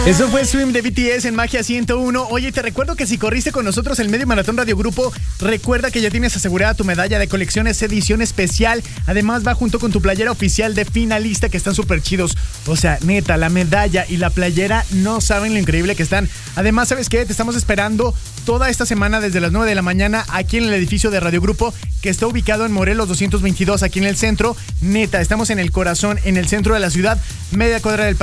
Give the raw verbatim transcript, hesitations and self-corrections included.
Eso fue Swim de B T S en Magia ciento uno. Oye, te recuerdo que si corriste con nosotros el Medio Maratón Radio Grupo, recuerda que ya tienes asegurada tu medalla de colecciones edición especial. Además, va junto con tu playera oficial de finalista, que están súper chidos. O sea, neta, la medalla y la playera no saben lo increíble que están. Además, ¿sabes qué? Te estamos esperando toda esta semana desde las nueve de la mañana aquí en el edificio de Radio Grupo, que está ubicado en Morelos doscientos veintidós, aquí en el centro. Neta, estamos en el corazón, en el centro de la ciudad, media cuadra del país.